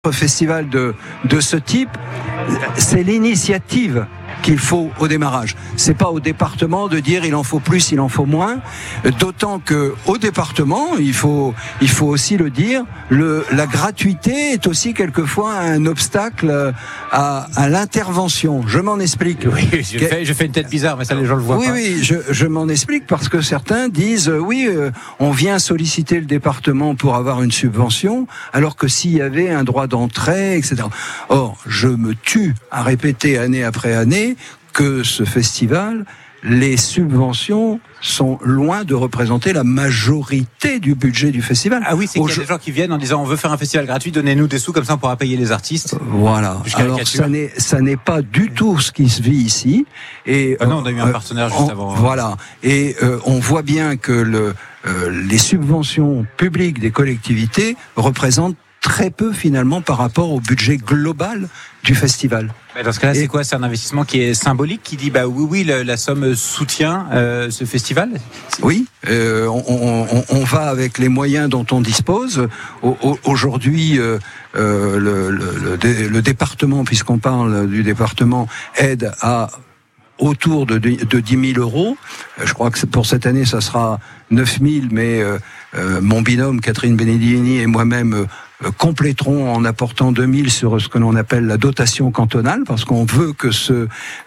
festival de ce type, c'est l'initiative qu'il faut au démarrage. C'est pas au département de dire il en faut plus, il en faut moins. D'autant que au département, il faut aussi le dire, la gratuité est aussi quelquefois un obstacle à l'intervention. Je m'en explique. Oui, je fais une tête bizarre, mais ça les gens le voient pas. Oui, je m'en explique parce que certains disent on vient solliciter le département pour avoir une subvention, alors que s'il y avait un droit d'entrée, etc. Or, je me tue à répéter année après année que ce festival, les subventions sont loin de représenter la majorité du budget du festival. Ah oui, c'est qu'il y a des gens qui viennent en disant on veut faire un festival gratuit, donnez-nous des sous comme ça on pourra payer les artistes. Voilà. Alors ça n'est pas du tout ce qui se vit ici. Et non, on a eu un partenaire juste avant. Voilà. Et on voit bien que les subventions publiques des collectivités représentent très peu finalement par rapport au budget global du festival. Mais dans ce cas-là, c'est quoi ? C'est un investissement qui est symbolique, qui dit oui, la somme soutient ce festival ? Oui, on va avec les moyens dont on dispose. Aujourd'hui, le département, puisqu'on parle du département, aide à autour de 10 000 euros. Je crois que pour cette année, ça sera 9 000, mais mon binôme, Catherine Benedini, et moi-même compléteront en apportant 2 000 sur ce que l'on appelle la dotation cantonale, parce qu'on veut que ce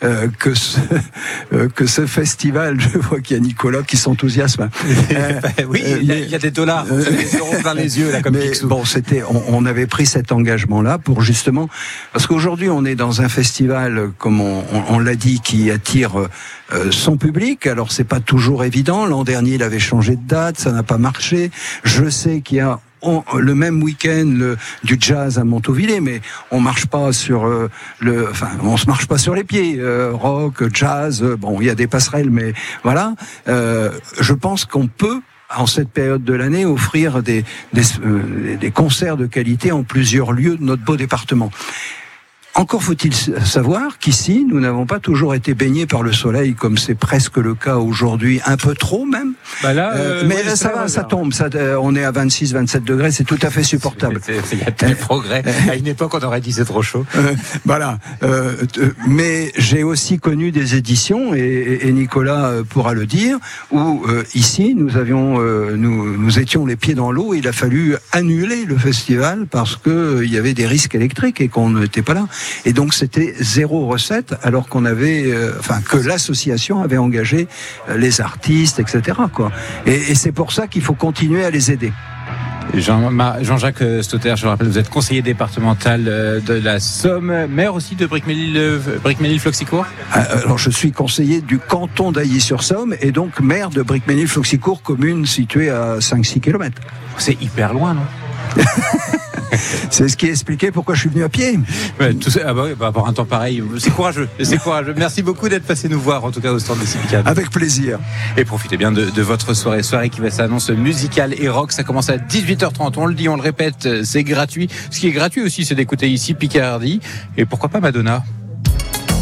festival, je vois qu'il y a Nicolas qui s'enthousiasme. Oui, il y a des dollars, des euros plein les yeux là, comme Picsou. Bon, on avait pris cet engagement-là pour justement, parce qu'aujourd'hui on est dans un festival, comme on l'a dit, qui attire son public. Alors c'est pas toujours évident. L'an dernier, il avait changé de date, ça n'a pas marché. Je sais qu'il y a le même week-end du jazz à Montauvillers, mais on marche pas sur on se marche pas sur les pieds. Rock, jazz, bon, il y a des passerelles, mais voilà. Je pense qu'on peut, en cette période de l'année, offrir des concerts de qualité en plusieurs lieux de notre beau département. Encore faut-il savoir qu'ici, nous n'avons pas toujours été baignés par le soleil, comme c'est presque le cas aujourd'hui, un peu trop même. Mais là, ça va, ça tombe. On est à 26, 27 degrés, c'est tout à fait supportable. Il y a du progrès. À une époque, on aurait dit c'est trop chaud. Voilà. Mais j'ai aussi connu des éditions, et Nicolas pourra le dire, où ici, nous étions les pieds dans l'eau, et il a fallu annuler le festival parce que il y avait des risques électriques et qu'on n'était pas là. Et donc c'était 0 recette, alors qu'on avait, que l'association avait engagé les artistes, etc. quoi. Et c'est pour ça qu'il faut continuer à les aider. Jean-Jacques Stotter, je vous rappelle, vous êtes conseiller départemental de la Somme, maire aussi de Bricmesnil-Floxicourt. Alors je suis conseiller du canton d'Ailly-sur-Somme et donc maire de Bricmesnil-Floxicourt, commune située à 5-6 km. C'est hyper loin, non ? C'est ce qui expliquait pourquoi je suis venu à pied. Pour un temps pareil, c'est courageux. Merci beaucoup d'être passé nous voir, en tout cas au stand des Cipicades. Avec plaisir. Et profitez bien de votre soirée qui va s'annoncer musicale et rock. Ça commence à 18h30. On le dit, on le répète, c'est gratuit. Ce qui est gratuit aussi, c'est d'écouter ici Picardie. Et pourquoi pas Madonna.